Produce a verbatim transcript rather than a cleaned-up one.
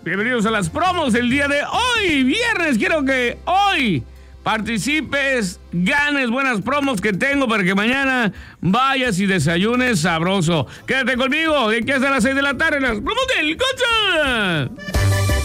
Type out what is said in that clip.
Bienvenidos a las promos del día de hoy, viernes. Quiero que hoy participes, ganes buenas promos que tengo para que mañana vayas y desayunes sabroso. Quédate conmigo, de aquí hasta las seis de la tarde, las promos del Concha.